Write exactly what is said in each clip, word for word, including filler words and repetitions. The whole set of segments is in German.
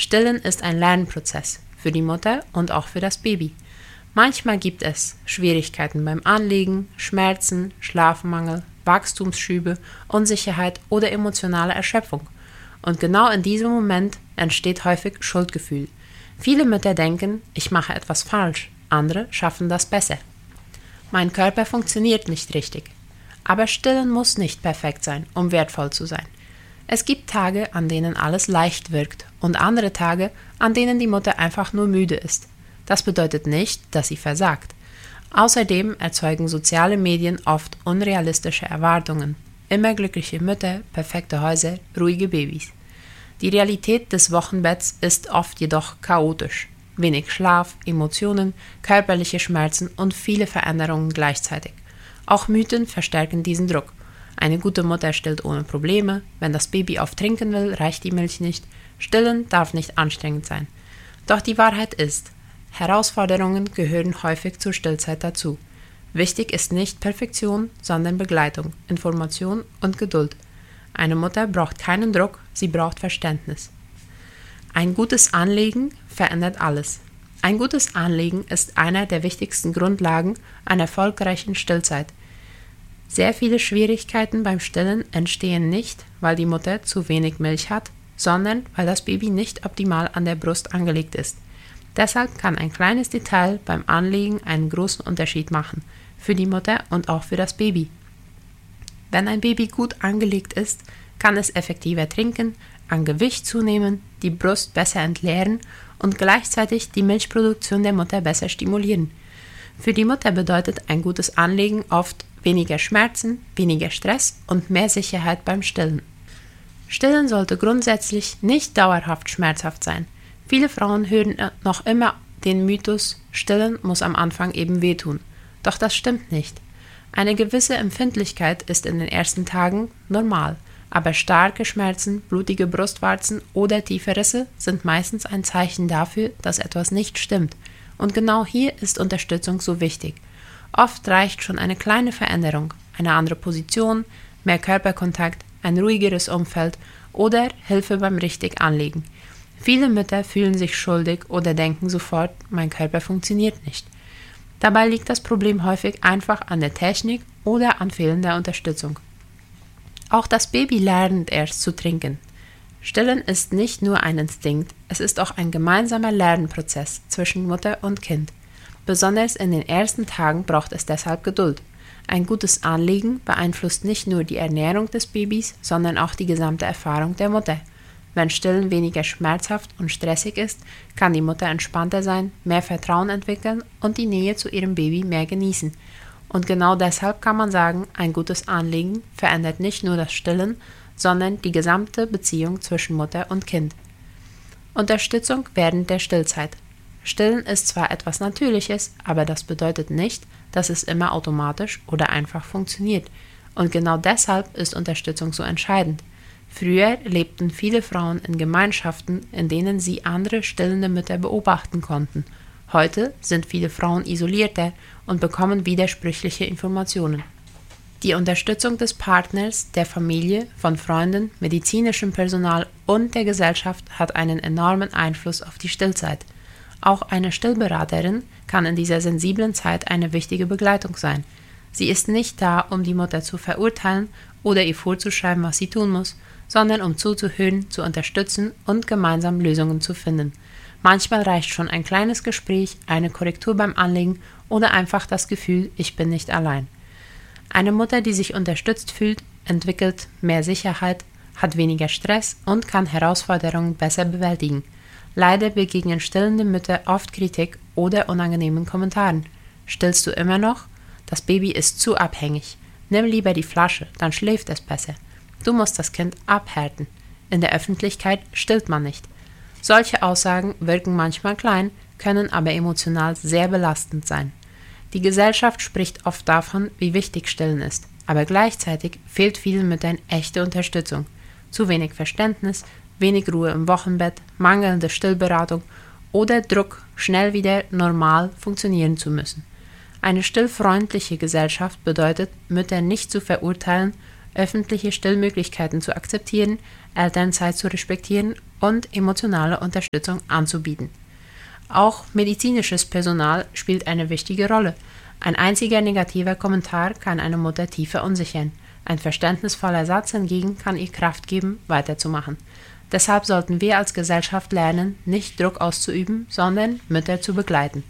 Stillen ist ein Lernprozess für die Mutter und auch für das Baby. Manchmal gibt es Schwierigkeiten beim Anlegen, Schmerzen, Schlafmangel, Wachstumsschübe, Unsicherheit oder emotionale Erschöpfung. Und genau in diesem Moment entsteht häufig Schuldgefühl. Viele Mütter denken, ich mache etwas falsch, andere schaffen das besser. Mein Körper funktioniert nicht richtig. Aber Stillen muss nicht perfekt sein, um wertvoll zu sein. Es gibt Tage, an denen alles leicht wirkt und andere Tage, an denen die Mutter einfach nur müde ist. Das bedeutet nicht, dass sie versagt. Außerdem erzeugen soziale Medien oft unrealistische Erwartungen. Immer glückliche Mütter, perfekte Häuser, ruhige Babys. Die Realität des Wochenbetts ist oft jedoch chaotisch. Wenig Schlaf, Emotionen, körperliche Schmerzen und viele Veränderungen gleichzeitig. Auch Mythen verstärken diesen Druck. Eine gute Mutter stillt ohne Probleme. Wenn das Baby auf Trinken will, reicht die Milch nicht. Stillen darf nicht anstrengend sein. Doch die Wahrheit ist, Herausforderungen gehören häufig zur Stillzeit dazu. Wichtig ist nicht Perfektion, sondern Begleitung, Information und Geduld. Eine Mutter braucht keinen Druck, sie braucht Verständnis. Ein gutes Anlegen verändert alles. Ein gutes Anlegen ist einer der wichtigsten Grundlagen einer erfolgreichen Stillzeit. Sehr viele Schwierigkeiten beim Stillen entstehen nicht, weil die Mutter zu wenig Milch hat, sondern weil das Baby nicht optimal an der Brust angelegt ist. Deshalb kann ein kleines Detail beim Anlegen einen großen Unterschied machen, für die Mutter und auch für das Baby. Wenn ein Baby gut angelegt ist, kann es effektiver trinken, an Gewicht zunehmen, die Brust besser entleeren und gleichzeitig die Milchproduktion der Mutter besser stimulieren. Für die Mutter bedeutet ein gutes Anlegen oft weniger Schmerzen, weniger Stress und mehr Sicherheit beim Stillen. Stillen sollte grundsätzlich nicht dauerhaft schmerzhaft sein. Viele Frauen hören noch immer den Mythos, Stillen muss am Anfang eben wehtun. Doch das stimmt nicht. Eine gewisse Empfindlichkeit ist in den ersten Tagen normal, aber starke Schmerzen, blutige Brustwarzen oder tiefe Risse sind meistens ein Zeichen dafür, dass etwas nicht stimmt. Und genau hier ist Unterstützung so wichtig. Oft reicht schon eine kleine Veränderung, eine andere Position, mehr Körperkontakt, ein ruhigeres Umfeld oder Hilfe beim richtig Anlegen. Viele Mütter fühlen sich schuldig oder denken sofort, mein Körper funktioniert nicht. Dabei liegt das Problem häufig einfach an der Technik oder an fehlender Unterstützung. Auch das Baby lernt erst zu trinken. Stillen ist nicht nur ein Instinkt, es ist auch ein gemeinsamer Lernprozess zwischen Mutter und Kind. Besonders in den ersten Tagen braucht es deshalb Geduld. Ein gutes Anlegen beeinflusst nicht nur die Ernährung des Babys, sondern auch die gesamte Erfahrung der Mutter. Wenn Stillen weniger schmerzhaft und stressig ist, kann die Mutter entspannter sein, mehr Vertrauen entwickeln und die Nähe zu ihrem Baby mehr genießen. Und genau deshalb kann man sagen, ein gutes Anlegen verändert nicht nur das Stillen, sondern die gesamte Beziehung zwischen Mutter und Kind. Unterstützung während der Stillzeit. Stillen ist zwar etwas Natürliches, aber das bedeutet nicht, dass es immer automatisch oder einfach funktioniert. Und genau deshalb ist Unterstützung so entscheidend. Früher lebten viele Frauen in Gemeinschaften, in denen sie andere stillende Mütter beobachten konnten. Heute sind viele Frauen isolierter und bekommen widersprüchliche Informationen. Die Unterstützung des Partners, der Familie, von Freunden, medizinischem Personal und der Gesellschaft hat einen enormen Einfluss auf die Stillzeit. Auch eine Stillberaterin kann in dieser sensiblen Zeit eine wichtige Begleitung sein. Sie ist nicht da, um die Mutter zu verurteilen oder ihr vorzuschreiben, was sie tun muss, sondern um zuzuhören, zu unterstützen und gemeinsam Lösungen zu finden. Manchmal reicht schon ein kleines Gespräch, eine Korrektur beim Anlegen oder einfach das Gefühl, ich bin nicht allein. Eine Mutter, die sich unterstützt fühlt, entwickelt mehr Sicherheit, hat weniger Stress und kann Herausforderungen besser bewältigen. Leider begegnen stillende Mütter oft Kritik oder unangenehmen Kommentaren. Stillst du immer noch? Das Baby ist zu abhängig. Nimm lieber die Flasche, dann schläft es besser. Du musst das Kind abhärten. In der Öffentlichkeit stillt man nicht. Solche Aussagen wirken manchmal klein, können aber emotional sehr belastend sein. Die Gesellschaft spricht oft davon, wie wichtig Stillen ist, aber gleichzeitig fehlt vielen Müttern echte Unterstützung. Zu wenig Verständnis, wenig Ruhe im Wochenbett, mangelnde Stillberatung oder Druck, schnell wieder normal funktionieren zu müssen. Eine stillfreundliche Gesellschaft bedeutet, Mütter nicht zu verurteilen, öffentliche Stillmöglichkeiten zu akzeptieren, Elternzeit zu respektieren und emotionale Unterstützung anzubieten. Auch medizinisches Personal spielt eine wichtige Rolle. Ein einziger negativer Kommentar kann eine Mutter tief verunsichern. Ein verständnisvoller Satz hingegen kann ihr Kraft geben, weiterzumachen. Deshalb sollten wir als Gesellschaft lernen, nicht Druck auszuüben, sondern Mütter zu begleiten.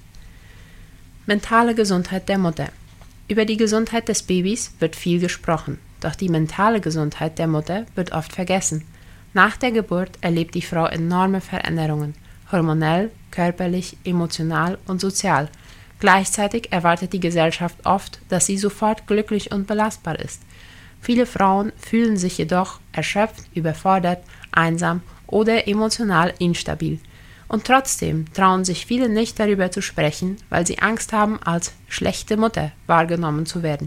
Mentale Gesundheit der Mutter. Über die Gesundheit des Babys wird viel gesprochen, doch die mentale Gesundheit der Mutter wird oft vergessen. Nach der Geburt erlebt die Frau enorme Veränderungen, hormonell, körperlich, emotional und sozial. Gleichzeitig erwartet die Gesellschaft oft, dass sie sofort glücklich und belastbar ist. Viele Frauen fühlen sich jedoch erschöpft, überfordert, einsam oder emotional instabil. Und trotzdem trauen sich viele nicht darüber zu sprechen, weil sie Angst haben, als schlechte Mutter wahrgenommen zu werden.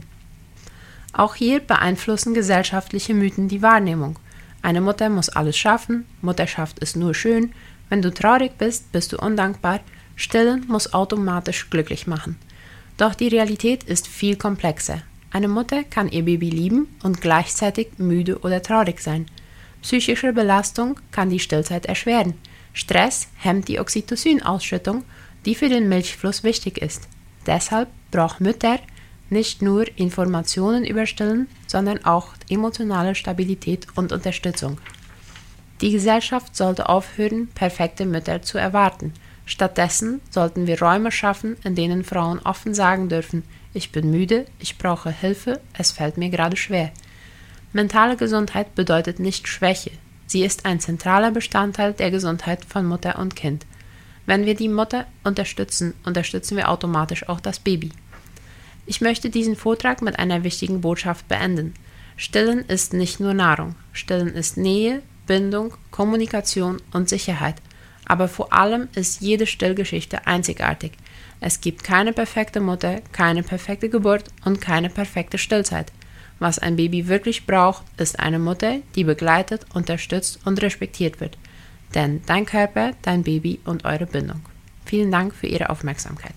Auch hier beeinflussen gesellschaftliche Mythen die Wahrnehmung. Eine Mutter muss alles schaffen, Mutterschaft ist nur schön, wenn du traurig bist, bist du undankbar, Stillen muss automatisch glücklich machen. Doch die Realität ist viel komplexer. Eine Mutter kann ihr Baby lieben und gleichzeitig müde oder traurig sein. Psychische Belastung kann die Stillzeit erschweren. Stress hemmt die Oxytocin-Ausschüttung, die für den Milchfluss wichtig ist. Deshalb brauchen Mütter nicht nur Informationen über Stillen, sondern auch emotionale Stabilität und Unterstützung. Die Gesellschaft sollte aufhören, perfekte Mütter zu erwarten. Stattdessen sollten wir Räume schaffen, in denen Frauen offen sagen dürfen: Ich bin müde, ich brauche Hilfe, es fällt mir gerade schwer. Mentale Gesundheit bedeutet nicht Schwäche. Sie ist ein zentraler Bestandteil der Gesundheit von Mutter und Kind. Wenn wir die Mutter unterstützen, unterstützen wir automatisch auch das Baby. Ich möchte diesen Vortrag mit einer wichtigen Botschaft beenden. Stillen ist nicht nur Nahrung. Stillen ist Nähe, Bindung, Kommunikation und Sicherheit. Aber vor allem ist jede Stillgeschichte einzigartig. Es gibt keine perfekte Mutter, keine perfekte Geburt und keine perfekte Stillzeit. Was ein Baby wirklich braucht, ist eine Mutter, die begleitet, unterstützt und respektiert wird. Denn dein Körper, dein Baby und eure Bindung. Vielen Dank für Ihre Aufmerksamkeit.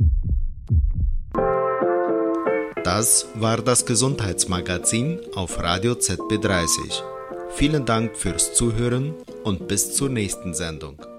Das war das Gesundheitsmagazin auf Radio Z B dreißig. Vielen Dank fürs Zuhören und bis zur nächsten Sendung.